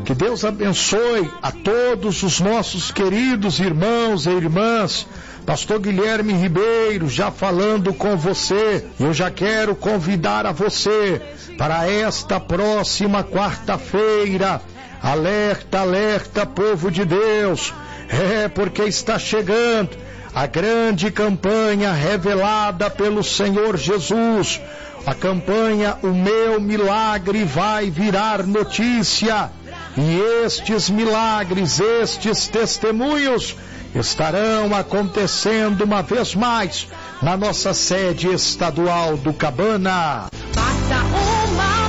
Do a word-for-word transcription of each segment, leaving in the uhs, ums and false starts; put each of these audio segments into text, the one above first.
Que Deus abençoe a todos os nossos queridos irmãos e irmãs. Pastor Guilherme Ribeiro já falando com você. Eu já quero convidar a você para esta próxima quarta-feira. Alerta, alerta, povo de Deus. É porque está chegando a grande campanha revelada pelo Senhor Jesus. A campanha O Meu Milagre Vai Virar Notícia. E estes milagres, estes testemunhos estarão acontecendo uma vez mais na nossa sede estadual do Cabana. Basta uma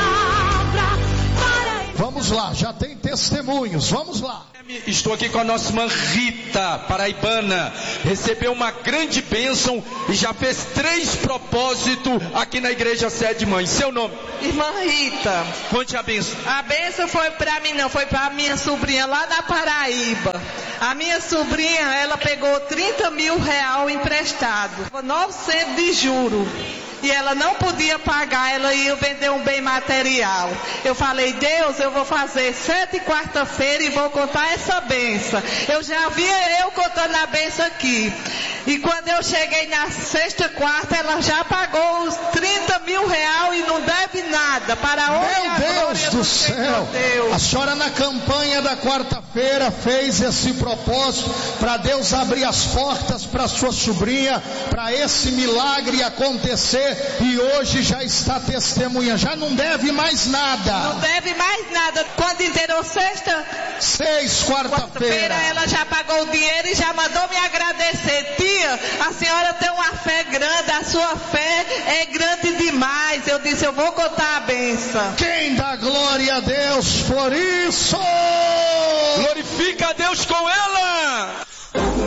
palavra para... Vamos lá, já tem testemunhos, vamos lá. Estou aqui com a nossa irmã Rita, paraibana. Recebeu uma grande bênção e já fez três propósitos aqui na igreja Sede Mãe. Seu nome? Irmã Rita. Conte a bênção. A bênção foi para mim não, foi para minha sobrinha lá da Paraíba. A minha sobrinha, ela pegou trinta mil reais emprestado, novecentos de juro. E ela não podia pagar, ela ia vender um bem material. Eu falei, Deus, eu vou fazer sete quarta-feira e vou contar essa benção. Eu já via eu contando a benção aqui. E quando eu cheguei na sexta, quarta, ela já pagou os trinta mil reais e não deve nada. Para onde Meu Deus do céu! A senhora na campanha da quarta-feira fez esse propósito para Deus abrir as portas para sua sobrinha, para esse milagre acontecer. E hoje já está testemunha, já não deve mais nada. Não deve mais nada. Quando inteirou sexta, seis, quarta-feira, ela já pagou o dinheiro e já mandou me agradecer. Tia, a senhora tem uma fé grande, a sua fé é grande demais. Eu disse, eu vou contar a benção. Quem dá glória a Deus por isso? Glorifica a Deus com ela.